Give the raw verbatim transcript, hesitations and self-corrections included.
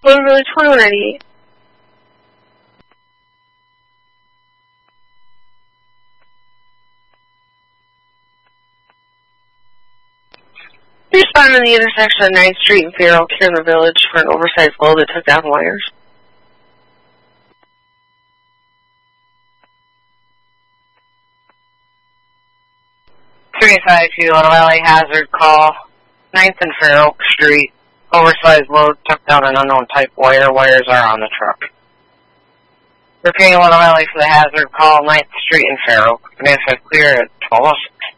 Literally twenty-one ninety-eight. We responded on the intersection of ninth Street and Farrell, Kierner Village for an oversized load that took down wires. three five two, Little Valley hazard call. ninth and Farrell Street. Oversized load took down an unknown type wire. Wires are on the truck. Repeating Little Valley for the hazard call. ninth Street and Farrell. Manifest clear at twelve oh six.